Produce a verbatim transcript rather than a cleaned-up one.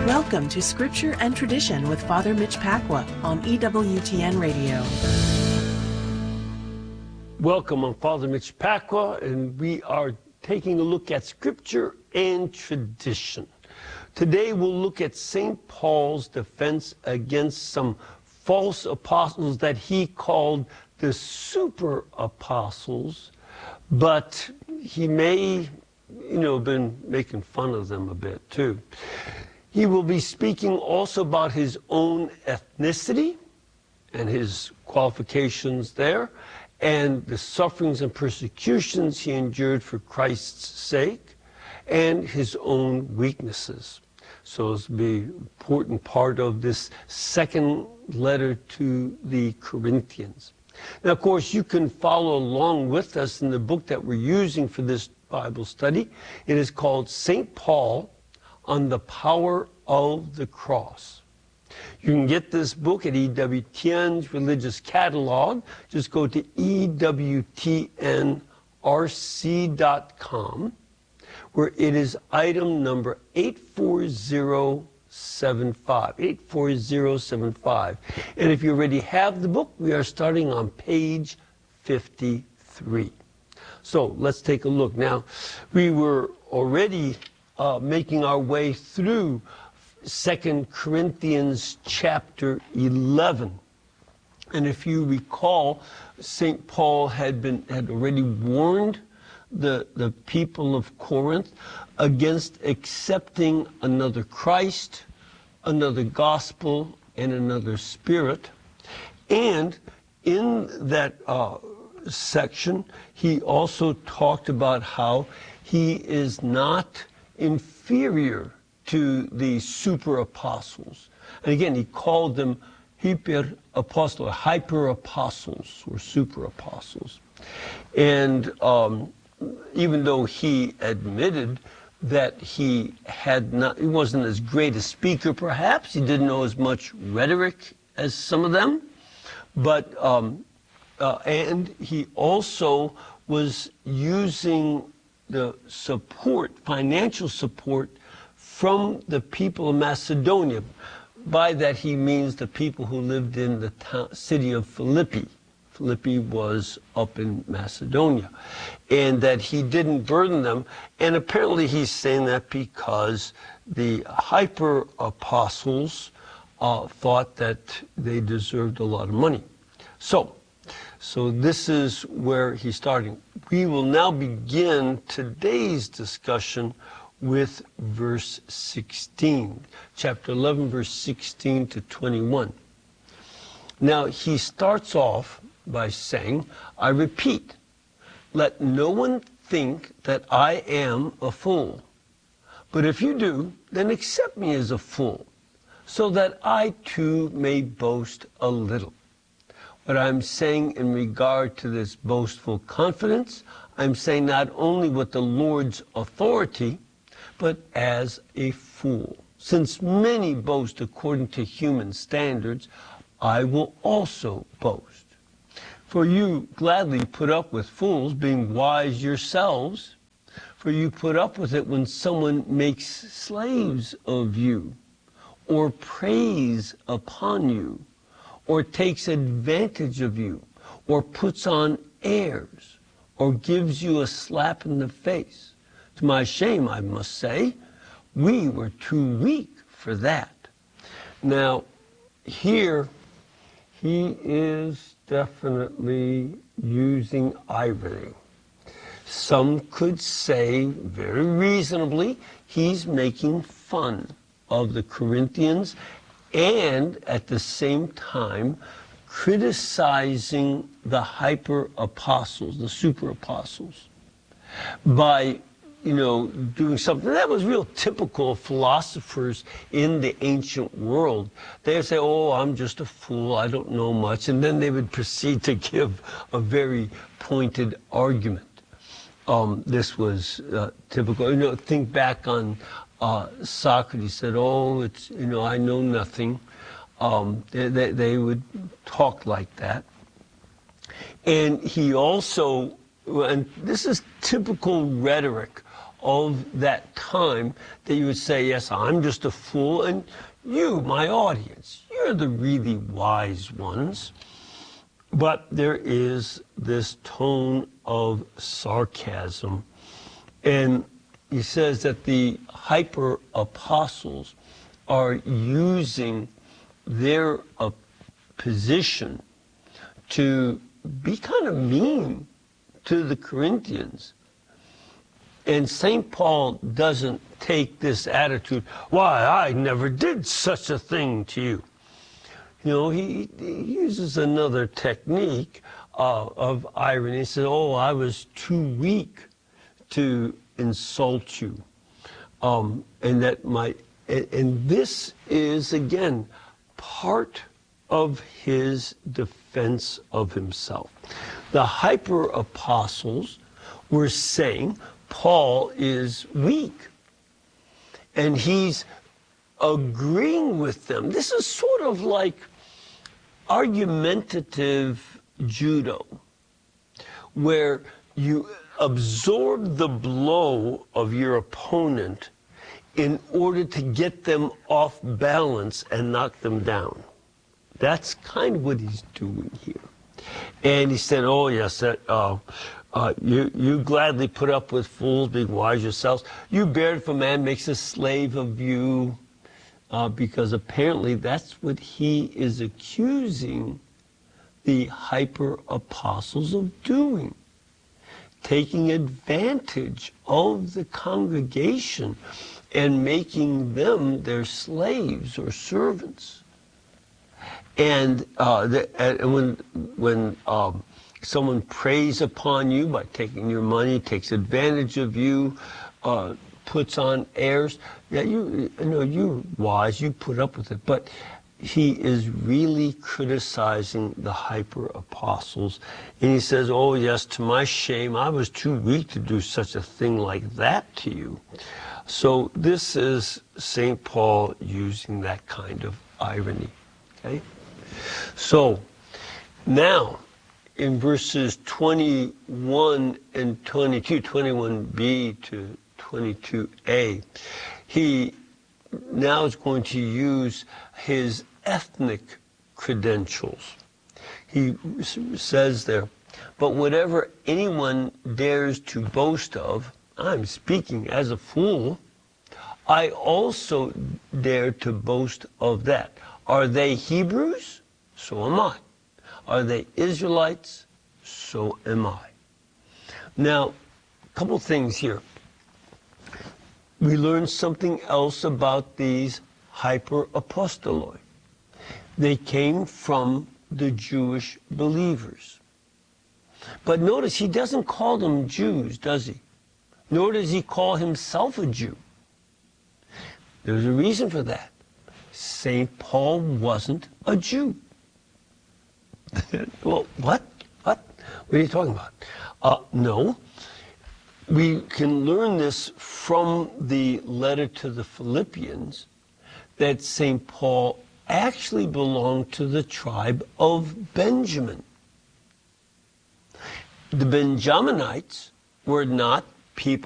Welcome to Scripture and Tradition with Father Mitch Pacwa on E W T N Radio. Welcome, I'm Father Mitch Pacwa, and we are taking a look at Scripture and Tradition. Today we'll look at Saint Paul's defense against some false apostles that he called the super apostles, but he may, you know, been making fun of them a bit too. He will be speaking also about his own ethnicity and his qualifications there, and the sufferings and persecutions he endured for Christ's sake, and his own weaknesses. So this will be an important part of this second letter to the Corinthians. Now, of course, you can follow along with us in the book that we're using for this Bible study. It is called Saint Paul on the Power of the Cross. You can get this book at E W T N's Religious Catalog. Just go to E W T N R C dot com, where it is item number eight four zero seven five. eight four zero seven five. And if you already have the book, we are starting on page fifty-three. So let's take a look. Now, we were already uh, making our way through Second Corinthians chapter eleven. And if you recall, Saint Paul had been had already warned the, the people of Corinth against accepting another Christ, another gospel, and another spirit. And in that uh, section, he also talked about how he is not inferior to the super apostles. And again, he called them hyper apostles, hyper apostles, or super apostles. And um, even though he admitted that he had not, he wasn't as great a speaker, perhaps he didn't know as much rhetoric as some of them, but um, uh, and he also was using the support, financial support, from the people of Macedonia. By that he means the people who lived in the town, city of Philippi. Philippi was up in Macedonia. And that he didn't burden them. And apparently he's saying that because the hyper apostles uh, thought that they deserved a lot of money. So, so this is where he's starting. We will now begin today's discussion with verse sixteen, chapter eleven, verse sixteen to twenty-one. Now, he starts off by saying, I repeat, let no one think that I am a fool. But if you do, then accept me as a fool, so that I too may boast a little. What I'm saying in regard to this boastful confidence, I'm saying not only with the Lord's authority, but as a fool. Since many boast according to human standards, I will also boast. For you gladly put up with fools, being wise yourselves, for you put up with it when someone makes slaves of you, or preys upon you, or takes advantage of you, or puts on airs, or gives you a slap in the face. To my shame, I must say, we were too weak for that. Now, here, he is definitely using irony. Some could say, very reasonably, he's making fun of the Corinthians and at the same time criticizing the hyper apostles, the super apostles, by you know, doing something that was real typical of philosophers in the ancient world. They'd say, oh, I'm just a fool, I don't know much, and then they would proceed to give a very pointed argument. Um, this was uh, typical. You know, think back on uh, Socrates said, oh, it's, you know, I know nothing. Um, they, they, they would talk like that. And he also, and this is typical rhetoric of that time that you would say, yes, I'm just a fool, and you, my audience, you're the really wise ones. But there is this tone of sarcasm. And he says that the hyper apostles are using their uh, position to be kind of mean to the Corinthians. And Saint Paul doesn't take this attitude, why, I never did such a thing to you. You know, he, he uses another technique uh, of irony. He says, oh, I was too weak to insult you. Um, and that might, and, and this is, again, part of his defense of himself. The hyper apostles were saying Paul is weak, and he's agreeing with them. This is sort of like argumentative judo, where you absorb the blow of your opponent in order to get them off balance and knock them down. That's kind of what he's doing here. And he said, oh, yes, that, uh, uh, you, you gladly put up with fools, being wise yourselves. You bear it if a man makes a slave of you, uh, because apparently that's what he is accusing the hyper-apostles of doing, taking advantage of the congregation and making them their slaves or servants. And, uh, the, and when, when um, someone preys upon you by taking your money, takes advantage of you, uh, puts on airs, yeah, you, you know, you're wise, you put up with it. But he is really criticizing the hyper-apostles. And he says, oh, yes, to my shame, I was too weak to do such a thing like that to you. So this is Saint Paul using that kind of irony, okay? So now in verses twenty-one and twenty-two, twenty-one b to twenty-two a, he now is going to use his ethnic credentials. He says there, but whatever anyone dares to boast of, I'm speaking as a fool, I also dare to boast of that. Are they Hebrews? So am I. Are they Israelites? So am I. Now, a couple things here. We learn something else about these hyper-apostoloi. They came from the Jewish believers. But notice he doesn't call them Jews, does he? Nor does he call himself a Jew. There's a reason for that. Saint Paul wasn't a Jew. Well, what? What? What are you talking about? Uh, no. We can learn this from the letter to the Philippians, that Saint Paul actually belonged to the tribe of Benjamin. The Benjaminites were not people